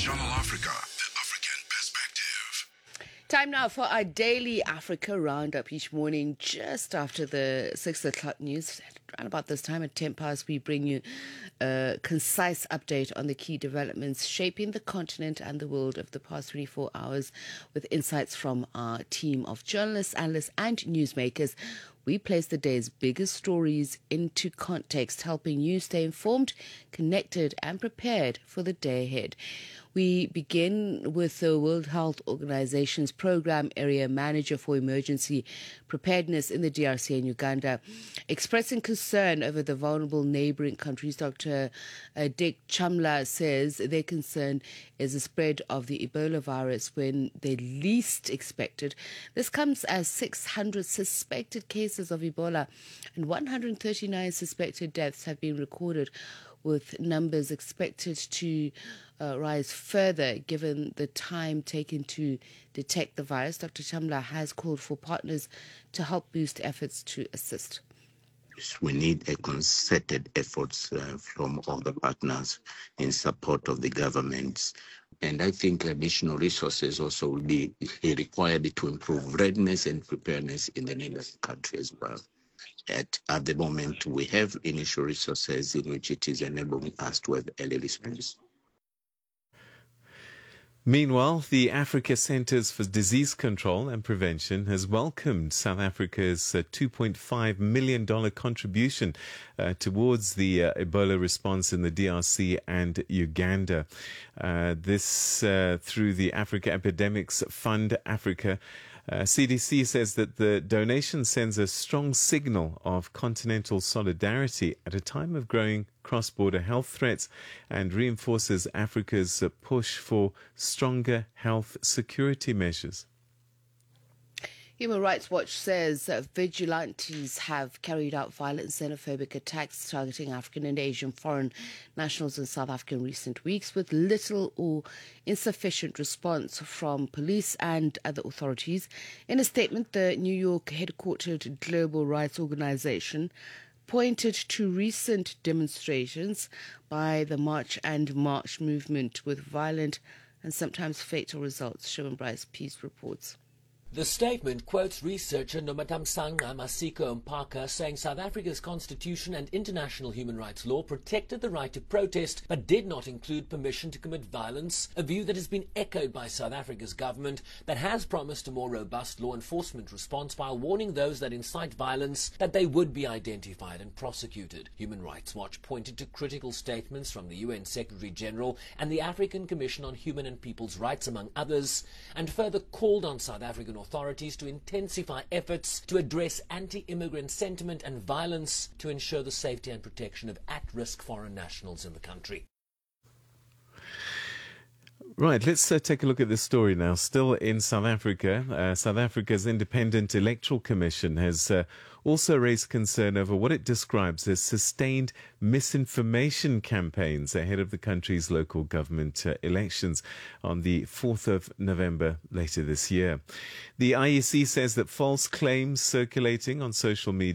Channel Africa, the African perspective. Time now for our daily Africa roundup each morning, just after the 6 o'clock news. Around about this time at 10 past, we bring you a concise update on the key developments shaping the continent and the world of the past 24 hours with insights from our team of journalists, analysts, and newsmakers. We place the day's biggest stories into context, helping you stay informed, connected, and prepared for the day ahead. We begin with the World Health Organization's Program Area Manager for Emergency Preparedness in the DRC and Uganda, expressing concern over the vulnerable neighboring countries. Dr. Dick Chamla says their concern is the spread of the Ebola virus when they least expected. This comes as 600 suspected cases of Ebola and 139 suspected deaths have been recorded, with numbers expected to rise further given the time taken to detect the virus. Dr. Chamla has called for partners to help boost efforts to assist. We need a concerted efforts from all the partners in support of the governments. And I think additional resources also will be required to improve readiness and preparedness in the neighboring country as well. At the moment, we have initial resources in which it is enabling us to have early response. Meanwhile, the Africa Centres for Disease Control and Prevention has welcomed South Africa's $2.5 million contribution towards the Ebola response in the DRC and Uganda. This through the Africa Epidemics Fund Africa. CDC says that the donation sends a strong signal of continental solidarity at a time of growing cross-border health threats and reinforces Africa's push for stronger health security measures. Human Rights Watch says vigilantes have carried out violent xenophobic attacks targeting African and Asian foreign nationals in South Africa in recent weeks, with little or insufficient response from police and other authorities. In a statement, the New York headquartered Global Rights Organization pointed to recent demonstrations by the March and March movement with violent and sometimes fatal results. Sherman Bryce Peace reports. The statement quotes researcher Nomatamsanga Masiko Mpaka saying South Africa's constitution and international human rights law protected the right to protest but did not include permission to commit violence, a view that has been echoed by South Africa's government that has promised a more robust law enforcement response while warning those that incite violence that they would be identified and prosecuted. Human Rights Watch pointed to critical statements from the UN Secretary General and the African Commission on Human and People's Rights, among others, and further called on South African authorities to intensify efforts to address anti-immigrant sentiment and violence to ensure the safety and protection of at-risk foreign nationals in the country. Right, let's take a look at this story now. Still in South Africa, South Africa's Independent Electoral Commission has also raised concern over what it describes as sustained misinformation campaigns ahead of the country's local government elections on the 4th of November later this year. The IEC says that false claims circulating on social media